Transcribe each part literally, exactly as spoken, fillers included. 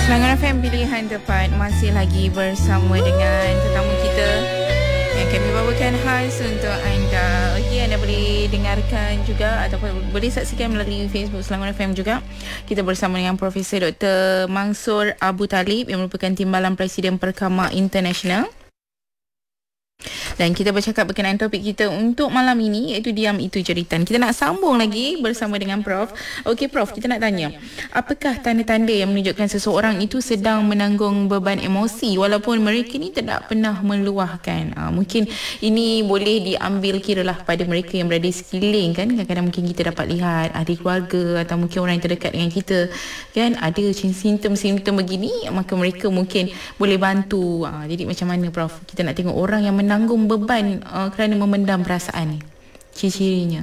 Selangor F M Pilihan Tepat masih lagi bersama dengan tetamu kita yang kami bawakan khas untuk anda. Okey, anda boleh dengarkan juga ataupun boleh saksikan melalui Facebook Selangor F M juga. Kita bersama dengan Profesor Doktor Mansur Abu Talib yang merupakan Timbalan Presiden Perkama International. Dan kita bercakap berkenaan topik kita untuk malam ini, iaitu diam itu jeritan. Kita nak sambung lagi bersama dengan Prof. Okey Prof, kita nak tanya, apakah tanda-tanda yang menunjukkan seseorang itu sedang menanggung beban emosi walaupun mereka ni tidak pernah meluahkan? Ha, mungkin ini boleh diambil kiralah pada mereka yang berada di sekeliling kan. Kadang-kadang mungkin kita dapat lihat ahli keluarga atau mungkin orang yang terdekat dengan kita kan, ada simptom-simptom begini, maka mereka mungkin boleh bantu. Ha, jadi macam mana Prof? Kita nak tengok orang yang menanggung beban uh, kerana memendam perasaan ni, ciri-cirinya.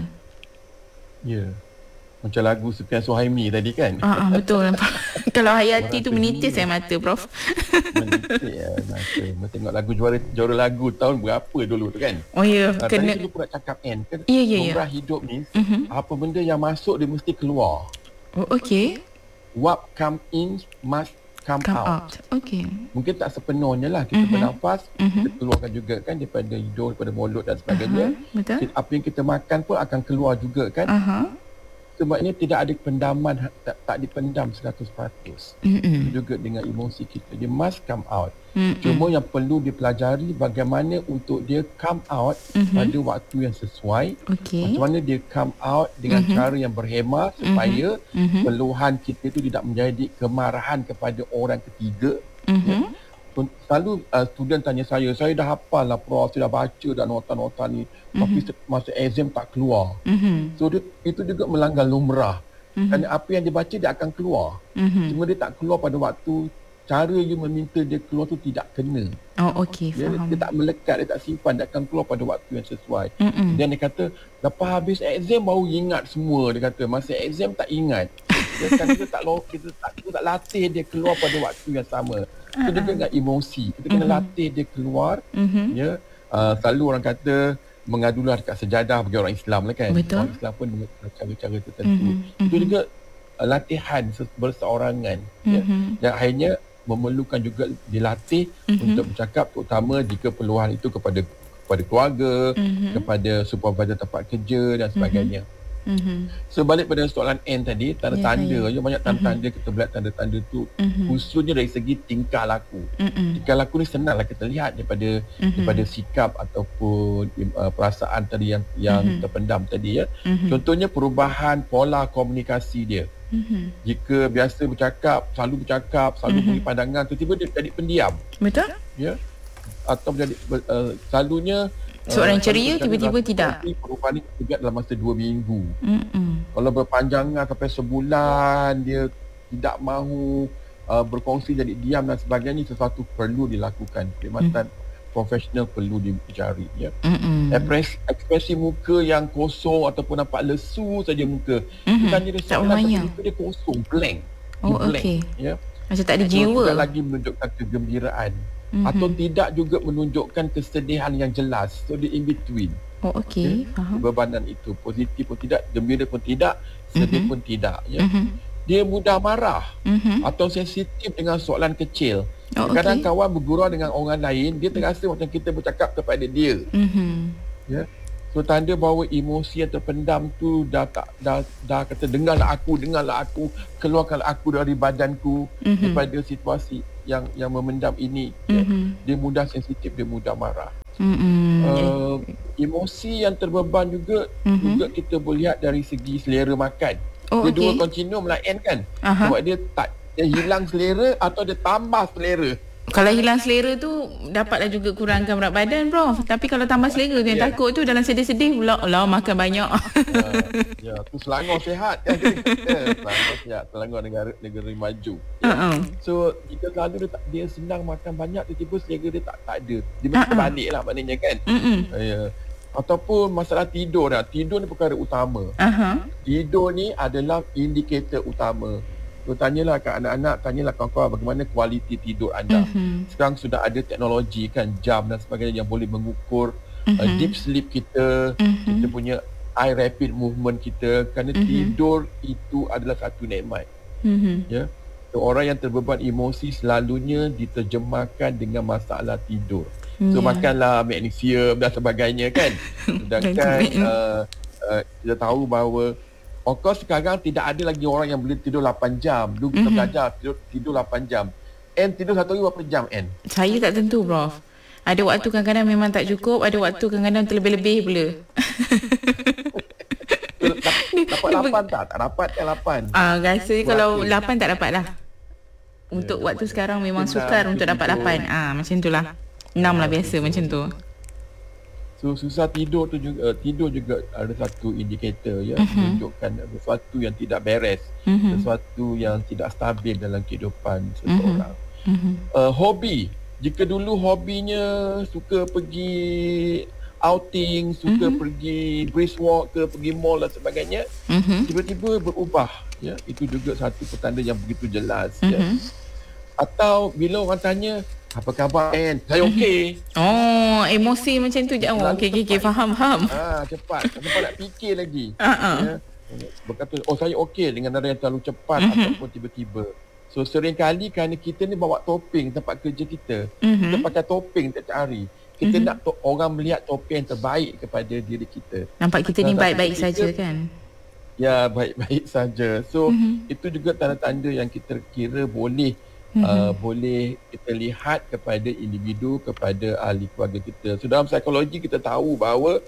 Ya, macam lagu Sufian Suhaimi tadi kan. Ah, ah betul. Kalau Hayati tu menitis saya mata Prof. Menitis ya mata. Tengok lagu juara juara lagu tahun berapa dulu tu kan. Oh ya, yeah. kena. Tadi dulu pun nak cakap kan, kan ya, ya, ya. lumrah hidup ni, uh-huh. apa benda yang masuk dia mesti keluar. Oh okey. What come in must come, come out. out. Okey. Mungkin tak sepenuhnya lah kita uh-huh. bernafas, uh-huh. kita keluarkan juga kan daripada hidung, daripada mulut dan sebagainya. Uh-huh. Betul. Apa yang kita makan pun akan keluar juga kan. Uh-huh. Sebabnya tidak ada pendaman, tak, tak dipendam seratus peratus. Mm-mm. Juga dengan emosi kita, dia must come out. Mm-mm. Cuma yang perlu dipelajari bagaimana untuk dia come out mm-hmm. pada waktu yang sesuai. Okay. Macam mana dia come out dengan mm-hmm. cara yang berhemah supaya mm-hmm. keluhan kita itu tidak menjadi kemarahan kepada orang ketiga. Mm-hmm. Ya. Selalu uh, student tanya saya, saya dah hafal lah Prof, saya dah baca dah nota-nota ni, mm-hmm. tapi masa exam tak keluar. Mm-hmm. So dia, itu juga melanggar lumrah. Mm-hmm. Kerana apa yang dia baca dia akan keluar. Mm-hmm. Cuma dia tak keluar pada waktu, cara you meminta dia keluar tu tidak kena. Oh okey, dia, faham. Dia tak melekat, dia tak simpan, dia akan keluar pada waktu yang sesuai. Mm-mm. Dan dia kata, lepas habis exam baru ingat semua. Dia kata, masa exam tak ingat. Dia kan kita tak, kita tak, kita tak latih dia keluar pada waktu yang sama. Itu juga dengan emosi. Kita kena uh-huh. latih dia keluar. Uh-huh. Ya, uh, selalu orang kata mengadulah dekat sejadah bagi orang Islam lah kan. Betul. Orang Islam pun dengan cara-cara tertentu. Uh-huh. Itu juga uh, latihan berseorangan. Uh-huh. Ya, yang akhirnya memerlukan juga dilatih uh-huh. untuk bercakap, terutama jika peluhan itu kepada kepada keluarga, uh-huh. kepada supervisor tempat kerja dan sebagainya. Uh-huh. Mm-hmm. So balik pada soalan N tadi, tanda-tanda, yeah, banyak tanda-tanda, mm-hmm. kita melihat tanda-tanda tu mm-hmm. khususnya dari segi tingkah laku. Mm-hmm. Tingkah laku ni senanglah kita lihat daripada mm-hmm. daripada sikap ataupun uh, perasaan tadi yang yang mm-hmm. terpendam tadi ya. Mm-hmm. Contohnya perubahan pola komunikasi dia. Mm-hmm. Jika biasa bercakap, selalu bercakap, selalu mm-hmm. beri pandangan, tiba-tiba dia jadi pendiam. Betul? Ya. Atau jadi uh, selalunya seorang ceria tiba-tiba tidak. Perubahan ni terjadi dalam masa dua minggu. Mm-mm. Kalau berpanjangan sampai sebulan, dia tidak mahu uh, berkongsi, jadi diam dan sebagainya, sesuatu perlu dilakukan. Perkhidmatan mm. profesional perlu dicari. Ya. Ekspres, ekspresi muka yang kosong ataupun nampak lesu saja muka. Mm-hmm. Tanya dia soalan, muka dia kosong, blank. Oh okey. Ya. Macam tak ada jiwa. Tidak lagi menunjukkan kegembiraan. Mm-hmm. Atau tidak juga menunjukkan kesedihan yang jelas. So dia in between. Oh okey, okay? Faham. Kebebanan itu positif pun tidak, gembira pun tidak, sedih mm-hmm. pun tidak ya. Mm-hmm. Dia mudah marah mm-hmm. atau sensitif dengan soalan kecil. Oh, kadang okay. kawan bergurau dengan orang lain, dia terasa macam kita bercakap kepada dia. Mm-hmm. Ya. So tanda bahawa emosi yang terpendam tu dah tak dah dah kata dengarlah aku, dengarlah aku, keluarkanlah aku dari badanku mm-hmm. daripada situasi yang yang memendam ini. Mm-hmm. Ya. Dia mudah sensitif, dia mudah marah. Mm-hmm. Uh, emosi yang terbeban juga mm-hmm. juga kita boleh lihat dari segi selera makan. Oh, dia okay. dua kontinuum lah N kan. Uh-huh. Sebab dia tak dia hilang selera atau dia tambah selera. Kalau hilang selera tu dapatlah juga kurangkan berat badan Prof. Tapi kalau tambah selera tu yang yeah. takut tu dalam sedih-sedih pula, Allah makan banyak. Ya, ya tu Selangor sihat kan. Selangor sihat, Selangor negara negara maju. Ya. Uh-uh. So jika selalu dia, tak, dia senang makan banyak, tiba-tiba selera dia tak tak ada. Dia mesti uh-uh. balik lah maknanya kan. Uh-uh. Ya. Ataupun masalah tidur dah. Tidur ni perkara utama. Uh-huh. Tidur ni adalah indikator utama. So tanyalah kat anak-anak, tanyalah kawan-kawan bagaimana kualiti tidur anda. Mm-hmm. Sekarang sudah ada teknologi kan, jam dan sebagainya yang boleh mengukur mm-hmm. uh, deep sleep kita, mm-hmm. kita punya eye rapid movement kita. Kerana mm-hmm. tidur itu adalah satu nikmat. Mm-hmm. Ya. orang yang terbeban emosi selalunya diterjemahkan dengan masalah tidur. So, yeah. makanlah magnesium dan sebagainya kan. Sedangkan uh, uh, kita tahu bahawa of course sekarang tidak ada lagi orang yang boleh tidur lapan jam. Dulu kita mm-hmm. belajar tidur, tidur lapan jam. N tidur satu hari berapa jam N? Saya tak tentu, Prof. Ada waktu kadang-kadang memang tak cukup, ada waktu kadang-kadang terlebih-lebih pula. Dapat lapan tak? Tak dapat kan lapan? Ah, rasanya kalau lapan tak dapat lah. Untuk ya, waktu sekarang memang sukar untuk dapat lapan. Ah, macam tu lah. enam lah biasa macam tu. So susah tidur tu juga, uh, tidur juga ada satu indikator ya, uh-huh. menunjukkan sesuatu yang tidak beres, uh-huh. sesuatu yang tidak stabil dalam kehidupan seseorang. Uh-huh. Uh, hobi, jika dulu hobinya suka pergi outing, suka uh-huh. pergi brisk walk ke, pergi mall dan sebagainya, uh-huh. tiba-tiba berubah ya, itu juga satu petanda yang begitu jelas uh-huh. ya. Atau bila orang tanya, apa khabar N? Saya okey. Oh, emosi macam tu je. Oh, okey, okey, okay. Faham, faham. Ah, cepat. Cepat nak fikir lagi. Uh-uh. Ya. Berkata, oh saya okey dengan nada yang terlalu cepat uh-huh. ataupun tiba-tiba. So, sering kali kerana kita ni bawa topeng tempat kerja kita. Uh-huh. Kita pakai topeng setiap hari. Kita uh-huh. nak to- orang melihat topeng yang terbaik kepada diri kita. Nampak kita ni nah, baik-baik saja kan? Ya, baik-baik saja. So, uh-huh. itu juga tanda-tanda yang kita kira boleh Uh, mm-hmm. boleh kita lihat kepada individu, kepada ahli keluarga kita. So dalam psikologi kita tahu bahawa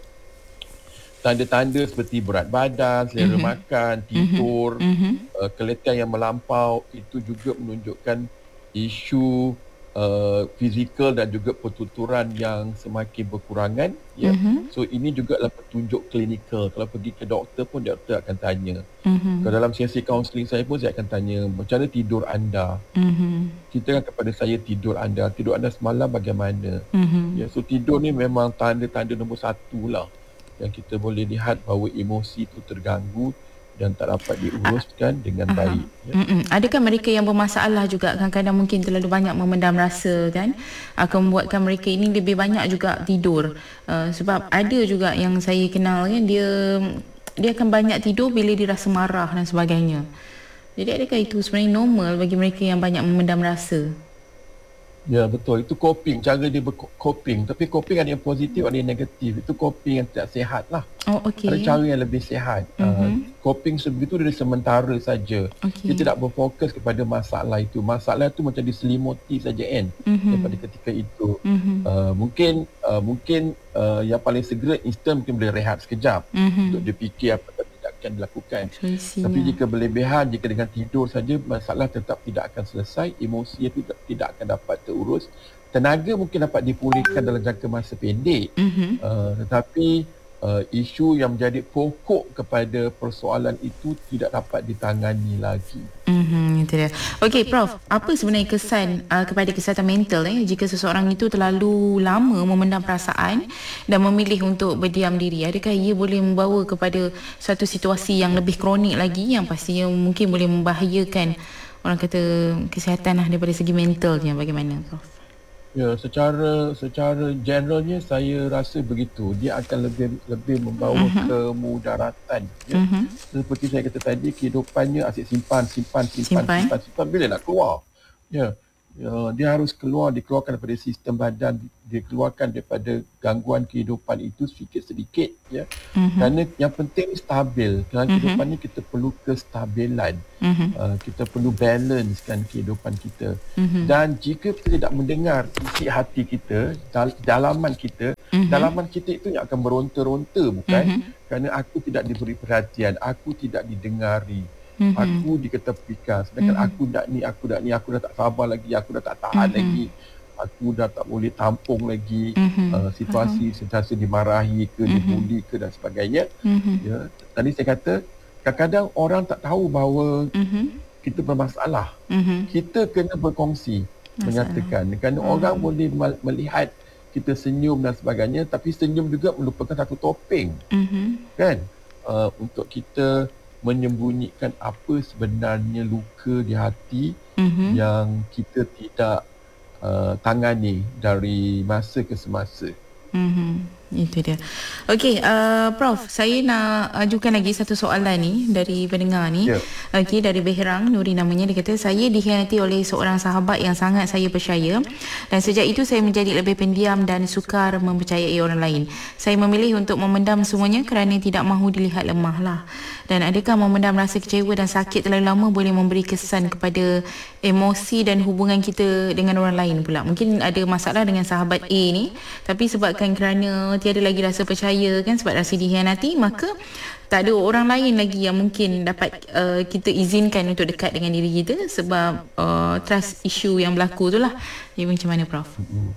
tanda-tanda seperti berat badan, selera mm-hmm. makan, tidur, mm-hmm. uh, keletihan yang melampau, itu juga menunjukkan isu uh, fizikal dan juga pertuturan yang semakin berkurangan ya. Mm-hmm. So ini juga adalah petunjuk klinikal. Kalau pergi ke doktor pun doktor akan tanya. Mm-hmm. Kalau dalam sesi kaunseling saya pun saya akan tanya, macam mana tidur anda? Mm-hmm. Ceritakan kepada saya tidur anda. Tidur anda semalam bagaimana? Mm-hmm. Ya, so tidur ni memang tanda-tanda nombor satu lah yang kita boleh lihat bahawa emosi itu terganggu dan tak dapat diuruskan dengan Aha. baik. Ya. Adakah mereka yang bermasalah juga kadang-kadang mungkin terlalu banyak memendam rasa kan, akan membuatkan mereka ini lebih banyak juga tidur. Uh, sebab ada juga yang saya kenal kan, dia dia akan banyak tidur bila dia rasa marah dan sebagainya. Jadi adakah itu sebenarnya normal bagi mereka yang banyak memendam rasa? Ya betul, itu coping, cara dia bercoping. Tapi coping ada yang positif, ada yang negatif. Itu coping yang tidak sihat lah. Oh, okay. Ada cara yang lebih sihat. Mm-hmm. uh, Coping sebegitu dari sementara saja. Okay. Dia tidak berfokus kepada masalah itu. Masalah itu macam diselimuti saja kan, mm-hmm. daripada ketika itu. Mm-hmm. uh, Mungkin uh, mungkin uh, yang paling segera instan mungkin boleh rehat sekejap, mm-hmm. untuk dia fikir apa akan dilakukan. So, tapi jika berlebihan, jika dengan tidur saja, masalah tetap tidak akan selesai, emosi itu tidak akan dapat terurus. Tenaga mungkin dapat dipulihkan dalam jangka masa pendek, mm-hmm. uh, tetapi uh, isu yang menjadi pokok kepada persoalan itu tidak dapat ditangani lagi. Mm-hmm, itu dia. Okey, Prof, apa sebenarnya kesan uh, kepada kesihatan mental eh, jika seseorang itu terlalu lama memendam perasaan dan memilih untuk berdiam diri? Adakah ia boleh membawa kepada satu situasi yang lebih kronik lagi, yang pastinya mungkin boleh membahayakan orang kata kesihatan lah daripada segi mentalnya? Bagaimana, Prof? Ya, secara secara generalnya saya rasa begitu. Dia akan lebih lebih membawa uh-huh. kemudaratan. Ya. Uh-huh. Seperti saya kata tadi, kehidupannya asyik simpan, simpan, simpan, simpan, simpan, simpan. Bila nak keluar? Ya. Ya, dia harus keluar, dikeluarkan daripada sistem badan, dikeluarkan daripada gangguan kehidupan itu sedikit-sedikit. Ya. Uh-huh. Kerana yang penting stabil. Dalam uh-huh. kehidupan ni kita perlu kestabilan. Uh-huh. Uh, kita perlu balancekan kehidupan kita. Uh-huh. Dan jika kita tidak mendengar isi hati kita, dal- dalaman kita, uh-huh. dalaman kita itu yang akan beronta-ronta, bukan? Uh-huh. Kerana aku tidak diberi perhatian, aku tidak didengari. Mm-hmm. Aku diketepikan. Sedangkan mm-hmm. aku dah ni, aku dah ni, aku dah tak sabar lagi, aku dah tak tahan mm-hmm. lagi, aku dah tak boleh tampung lagi mm-hmm. uh, situasi uh-huh. sentiasa dimarahi ke, mm-hmm. dibuli ke dan sebagainya. Mm-hmm. Ya, tadi saya kata kadang-kadang orang tak tahu bahawa mm-hmm. kita bermasalah. Mm-hmm. Kita kena berkongsi, masalah. Menyatakan. Kerana mm-hmm. orang boleh melihat kita senyum dan sebagainya, tapi senyum juga merupakan satu topeng. Mm-hmm. Kan? Uh, untuk kita menyembunyikan apa sebenarnya luka di hati mm-hmm. yang kita tidak uh, tangani dari masa ke semasa. Mm-hmm. Itu dia. Okey, uh, Prof, saya nak ajukan lagi satu soalan ni dari pendengar ni. Yeah. Okey, dari Behrang Nuri namanya. Dia kata, saya dikhianati oleh seorang sahabat yang sangat saya percaya, dan sejak itu saya menjadi lebih pendiam dan sukar mempercayai orang lain. Saya memilih untuk memendam semuanya kerana tidak mahu dilihat lemah lah. Dan adakah memendam rasa kecewa dan sakit terlalu lama boleh memberi kesan kepada emosi dan hubungan kita dengan orang lain pula? Mungkin ada masalah dengan sahabat A ni, tapi sebabkan kerana tiada lagi rasa percaya kan, sebab rasa dikhianati, maka tak ada orang lain lagi yang mungkin dapat uh, kita izinkan untuk dekat dengan diri kita sebab uh, trust issue yang berlaku tu lah. Jadi macam mana, Prof?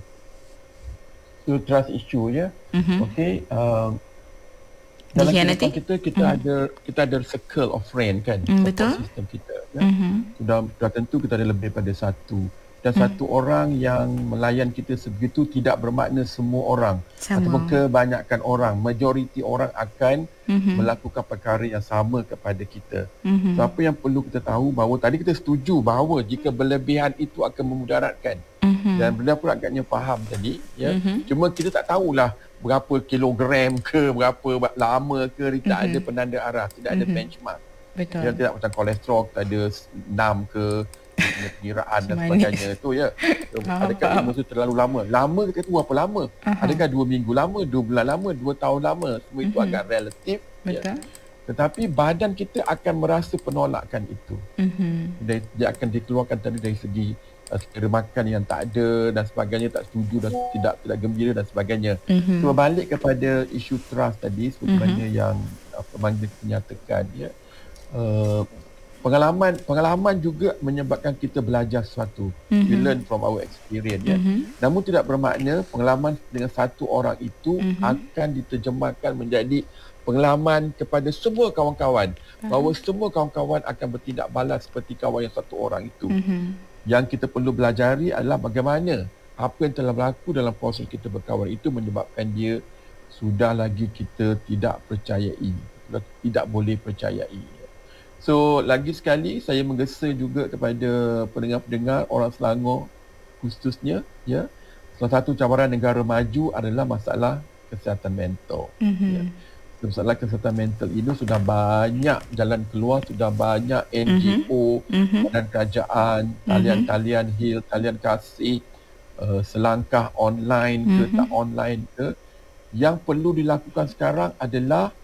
So trust issue je. Mm-hmm. Okay. Um, dalam kehidupan kita kita mm. ada kita ada circle of friend kan, mm, betul, sistem kita ya. Mm-hmm. Sudah, sudah tentu kita ada lebih pada satu, dan mm. satu orang yang melayan kita sebegitu tidak bermakna semua orang sama, ataupun kebanyakan orang, majoriti orang akan mm-hmm. melakukan perkara yang sama kepada kita. Mm-hmm. So apa yang perlu kita tahu, bahawa tadi kita setuju bahawa jika berlebihan itu akan memudaratkan, mm-hmm. dan benda pun agaknya faham tadi ya. Mm-hmm. Cuma kita tak tahulah berapa kilogram ke, berapa lama ke, tidak mm-hmm. ada penanda arah, tidak mm-hmm. ada benchmark. Betul. Dia tidak macam kolesterol, kita ada enam ke, pengiraan dan sebagainya tu ya. So, adakah ilmu itu terlalu lama? Lama kita tu berapa lama? Uh-huh. Adakah dua minggu lama, dua bulan lama, dua tahun lama? Semua itu mm-hmm. agak relatif. Betul. Ya. Tetapi badan kita akan merasa penolakan itu. Mm-hmm. Dia, dia akan dikeluarkan tadi dari segi selera makan yang tak ada dan sebagainya, tak setuju dan tidak tidak gembira dan sebagainya. Mm-hmm. So balik kepada isu trust tadi sebenarnya mm-hmm. yang apa Magda nyatakan ya. Uh, pengalaman pengalaman juga menyebabkan kita belajar sesuatu. Mm-hmm. We learn from our experience ya. Mm-hmm. Namun tidak bermakna pengalaman dengan satu orang itu mm-hmm. akan diterjemahkan menjadi pengalaman kepada semua kawan-kawan. Mm-hmm. Bahawa semua kawan-kawan akan bertindak balas seperti kawan yang satu orang itu. Mm-hmm. Yang kita perlu belajari adalah bagaimana apa yang telah berlaku dalam proses kita berkawan itu menyebabkan dia sudah lagi kita tidak percayai, tidak boleh percayai. So lagi sekali saya menggesa juga kepada pendengar-pendengar orang Selangor khususnya ya, salah satu cabaran negara maju adalah masalah kesihatan mental. Mm-hmm. Ya. Masalah kesihatan mental ini sudah banyak jalan keluar, sudah banyak N G O mm-hmm. dan kerajaan, talian-talian HIL, talian kasih, uh, selangkah online mm-hmm. ke tak online ke. Yang perlu dilakukan sekarang adalah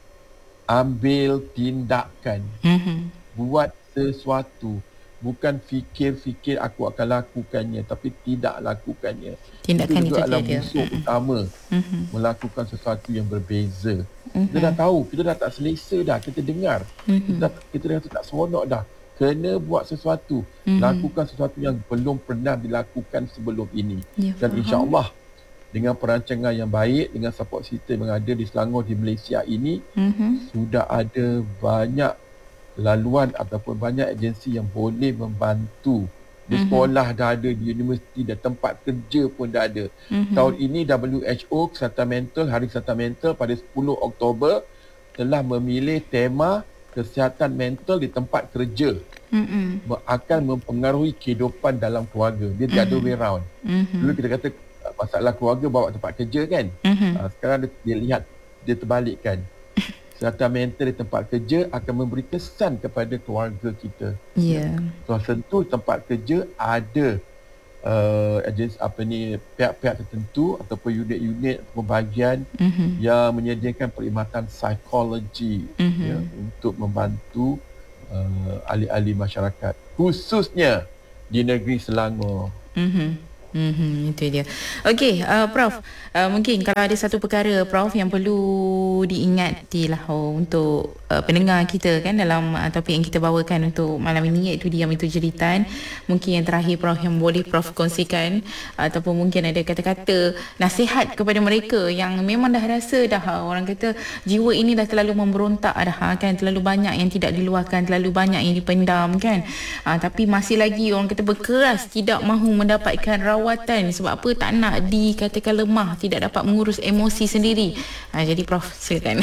ambil tindakan, mm-hmm. buat sesuatu. Bukan fikir-fikir aku akan lakukannya, tapi tidak lakukannya. Tindakan itu, itu juga adalah dia. musuh mm-hmm. utama mm-hmm. melakukan sesuatu yang berbeza. Mm-hmm. Kita dah tahu, kita dah tak selesa dah, kita dengar. Mm-hmm. Kita, dah, kita dah tak seronok dah. Kena buat sesuatu, mm-hmm. lakukan sesuatu yang belum pernah dilakukan sebelum ini. Ya, dan insya-Allah dengan perancangan yang baik, dengan support system yang ada di Selangor, di Malaysia ini, mm-hmm. sudah ada banyak laluan ataupun banyak agensi yang boleh membantu. Di mm-hmm. sekolah dah ada, di universiti dan tempat kerja pun dah ada. Mm-hmm. Tahun ini W H O Kesihatan Mental, Hari Kesihatan Mental pada sepuluh Oktober telah memilih tema kesihatan mental di tempat kerja. Mm-hmm. Akan mempengaruhi kehidupan dalam keluarga. Dia mm-hmm. the other way round. Mm-hmm. Dulu kita kata masalah keluarga bawa tempat kerja kan. Mm-hmm. Uh, sekarang dia, dia lihat, dia terbalikkan. Kesihatan mental di tempat kerja akan memberi kesan kepada keluarga kita. Ya. Yeah. So, tentu tempat kerja ada uh, agensi apa ni, pihak-pihak tertentu ataupun unit-unit ataupun bahagian mm-hmm. yang menyediakan perkhidmatan psikologi mm-hmm. ya, untuk membantu uh, ahli-ahli masyarakat, khususnya di negeri Selangor. Mm-hmm. Hmm, itu dia. Okey, uh, Prof, uh, mungkin kalau ada satu perkara, Prof, yang perlu diingati lah oh, untuk uh, pendengar kita kan dalam uh, topik yang kita bawakan untuk malam ini, iaitu diam itu jeritan. Mungkin yang terakhir, Prof, yang boleh Prof kongsikan, ataupun mungkin ada kata-kata nasihat kepada mereka yang memang dah rasa dah, orang kata jiwa ini dah terlalu memberontak dah kan, terlalu banyak yang tidak diluahkan, terlalu banyak yang dipendam kan, uh, tapi masih lagi orang kata berkeras tidak mahu mendapatkan rawatan. Sebab apa? Tak nak dikatakan lemah, tidak dapat mengurus emosi sendiri. Ha, jadi Prof, silakan.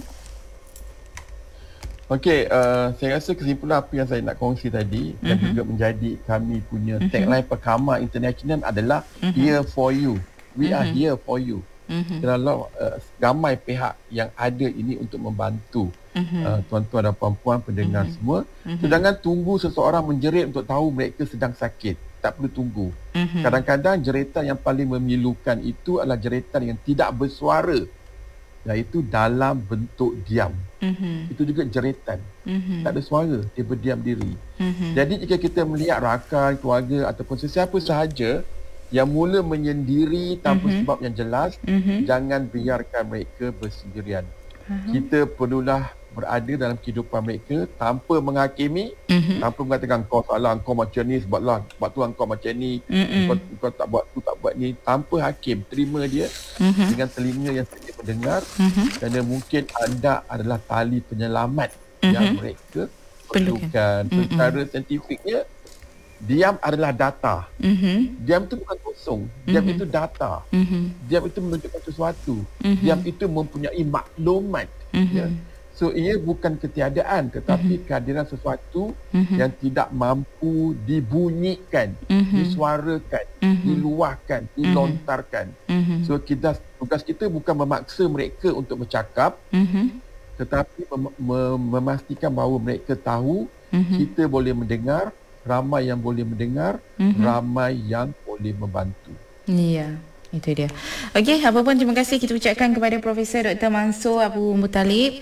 Okey, uh, saya rasa kesimpulan apa yang saya nak kongsi tadi uh-huh. dan juga menjadi kami punya uh-huh. tagline Perkama International adalah uh-huh. here for you. We uh-huh. are here for you. mm-hmm. terlalu uh, ramai pihak yang ada ini untuk membantu mm-hmm. uh, tuan-tuan dan puan-puan pendengar mm-hmm. semua. Mm-hmm. So, jangan tunggu seseorang menjerit untuk tahu mereka sedang sakit. Tak perlu tunggu. Mm-hmm. Kadang-kadang jeritan yang paling memilukan itu adalah jeritan yang tidak bersuara, iaitu dalam bentuk diam. Mm-hmm. Itu juga jeritan. Mm-hmm. Tak ada suara, dia berdiam diri. Mm-hmm. Jadi jika kita melihat rakan, keluarga ataupun sesiapa sahaja yang mula menyendiri tanpa mm-hmm. sebab yang jelas, mm-hmm. jangan biarkan mereka bersendirian. Uh-huh. Kita perlulah berada dalam kehidupan mereka tanpa menghakimi, mm-hmm. tanpa mengatakan kau salah, kau macam ni sebablah, sebab tu kau macam ni, mm-hmm. kau, kau tak buat tu, tak buat ni. Tanpa hakim, terima dia mm-hmm. dengan telinga yang sedikit mendengar, mm-hmm. kerana mungkin anda adalah tali penyelamat mm-hmm. yang mereka perlukan. Mm-hmm. Secara saintifiknya, diam adalah data. Mm-hmm. Diam itu bukan kosong. Diam mm-hmm. itu data. Mm-hmm. Diam itu menunjukkan sesuatu. Mm-hmm. Diam itu mempunyai maklumat. Mm-hmm. Ya. So, ia bukan ketiadaan, tetapi mm-hmm. kehadiran sesuatu mm-hmm. yang tidak mampu dibunyikan, mm-hmm. disuarakan, mm-hmm. diluahkan, dilontarkan. Mm-hmm. So, kita, tugas kita bukan memaksa mereka untuk bercakap, mm-hmm. tetapi mem- mem- memastikan bahawa mereka tahu, mm-hmm. kita boleh mendengar, ramai yang boleh mendengar, mm-hmm. ramai yang boleh membantu. Ya, itu dia. Okey, apa pun terima kasih kita ucapkan kepada Profesor Doktor Mansur Abu Muttalib,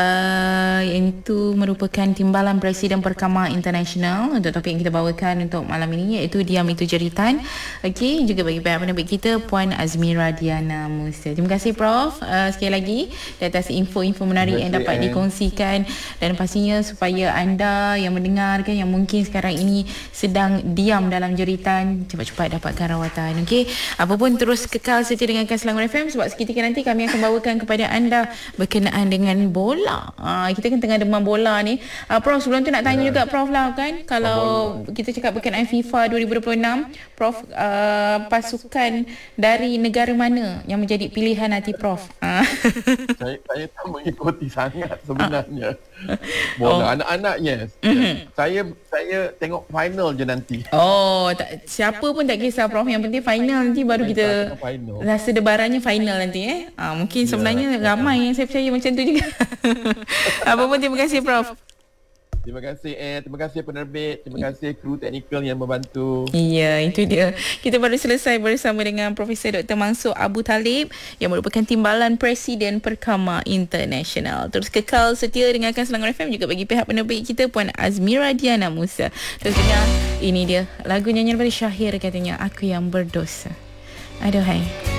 uh, yang itu merupakan Timbalan Presiden Perkama International untuk topik yang kita bawakan untuk malam ini, iaitu Diam Itu Jeritan. Okey, juga bagi pihak penerbit kita Puan Azmira Diana Musa. Terima kasih Prof uh, sekali lagi di atas info-info menarik yang dapat dikongsikan, dan pastinya supaya anda yang mendengarkan yang mungkin sekarang ini sedang diam dalam jeritan, cepat-cepat dapatkan rawatan. Okey, apa pun terus kekal setia dengan Selangor F M, sebab seketika nanti kami akan bawakan kepada anda berkenaan dengan bola. Ha, kita kan tengah demam bola ni. Ha, Prof, sebelum tu nak tanya yeah. juga Prof lah kan, kalau oh, kita cakap berkenaan FIFA dua ribu dua puluh enam, Prof, uh, pasukan dari negara mana yang menjadi pilihan hati Prof? Ha. Saya, saya tak mengikuti sangat sebenarnya. Bola oh. anak-anak, yes. Mm-hmm. Saya saya tengok final je nanti. Oh, tak, siapa pun tak kisah Prof, yang penting final nanti baru kita rasa debarannya final nanti eh. Ah, mungkin sebenarnya ya, ramai yang saya percaya macam tu juga. Apa pun terima kasih Prof. Terima kasih eh, terima kasih penerbit, terima kasih kru teknikal yang membantu. Ya, itu dia. Kita baru selesai bersama dengan Profesor Doktor Mansur Abu Talib yang merupakan Timbalan Presiden Perkama International. Terus kekal setia dengarkan Selangor F M, juga bagi pihak penerbit kita Puan Azmira Diana Musa. Terus dengar ini dia lagu nyanyian daripada Syahir, katanya Aku Yang Berdosa. Aduhai.